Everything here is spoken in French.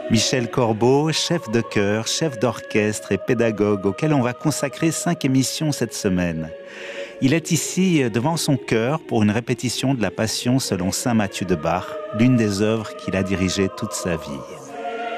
Michel Corbeau, chef de chœur, chef d'orchestre et pédagogue, auquel on va consacrer 5 émissions cette semaine. Il est ici devant son chœur pour une répétition de la Passion selon saint Matthieu de Bach, l'une des œuvres qu'il a dirigées toute sa vie.